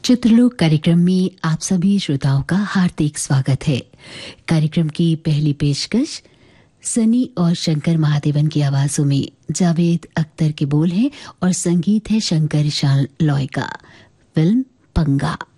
चित्रलोक कार्यक्रम में आप सभी श्रोताओं का हार्दिक स्वागत है। कार्यक्रम की पहली पेशकश सनी और शंकर महादेवन की आवाजों में जावेद अख्तर के बोल हैं और संगीत है शंकर शान लॉय का। फिल्म पंगा।